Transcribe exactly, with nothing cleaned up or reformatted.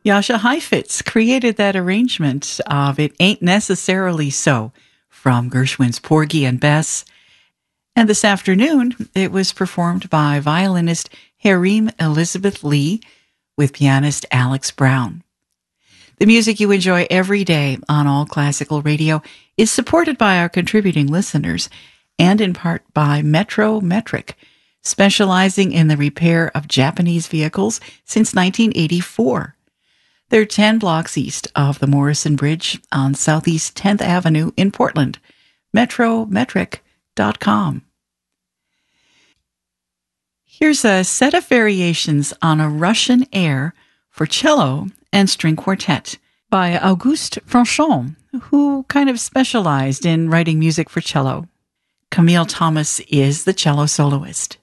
Yasha Heifetz created that arrangement of It Ain't Necessarily So from Gershwin's Porgy and Bess. And this afternoon, it was performed by violinist Harim Elizabeth Lee with pianist Alex Brown. The music you enjoy every day on All Classical Radio is supported by our contributing listeners and in part by Metro Metric, specializing in the repair of Japanese vehicles since nineteen eighty-four. They're ten blocks east of the Morrison Bridge on Southeast tenth Avenue in Portland. metro metric dot com. Here's a set of variations on a Russian air for cello and string quartet by Auguste Franchon, who kind of specialized in writing music for cello. Camille Thomas is the cello soloist.